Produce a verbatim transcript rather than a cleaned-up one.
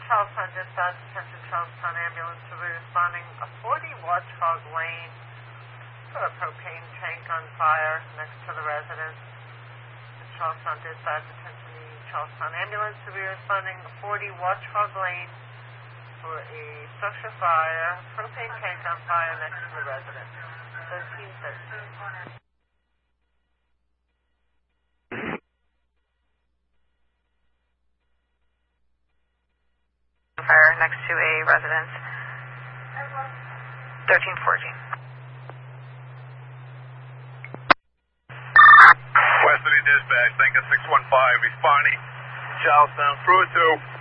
Charlestown Dispatch, attention Charlestown Ambulance, will be responding a forty Watchhog Lane for a propane tank on fire next to the residence. Charlestown Dispatch, attention the Charlestown Ambulance, will be responding a forty Watchhog Lane for a structure fire, propane tank on fire next to the residence. thirteen thirteen. Fire next to a residence. thirteen fourteen. West City Dispatch, Tango six one five, responding. Charlestown, through two.